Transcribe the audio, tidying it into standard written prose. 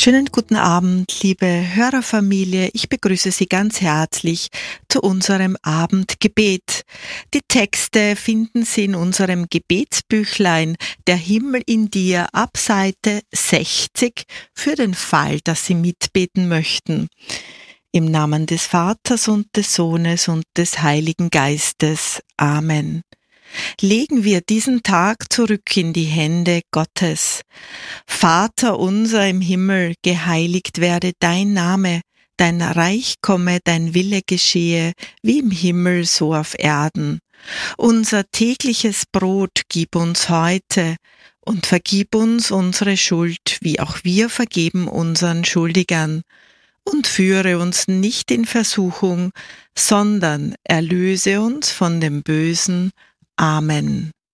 Schönen guten Abend, liebe Hörerfamilie. Ich begrüße Sie ganz herzlich zu unserem Abendgebet. Die Texte finden Sie in unserem Gebetsbüchlein Der Himmel in dir ab Seite 60 für den Fall, dass Sie mitbeten möchten. Im Namen des Vaters und des Sohnes und des Heiligen Geistes. Amen. Legen wir diesen Tag zurück in die Hände Gottes. Vater unser im Himmel, geheiligt werde dein Name, dein Reich komme, dein Wille geschehe, wie im Himmel so auf Erden. Unser tägliches Brot gib uns heute und vergib uns unsere Schuld, wie auch wir vergeben unseren Schuldigern. Und führe uns nicht in Versuchung, sondern erlöse uns von dem Bösen. Amen.